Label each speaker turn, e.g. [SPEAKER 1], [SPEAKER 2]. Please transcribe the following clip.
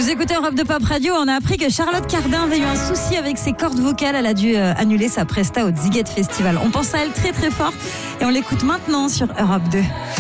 [SPEAKER 1] Vous écoutez Europe 2 Pop Radio, on a appris que Charlotte Cardin avait eu un souci avec ses cordes vocales. Elle a dû annuler sa presta au Ziget Festival. On pense à elle très très fort et on l'écoute maintenant sur Europe 2.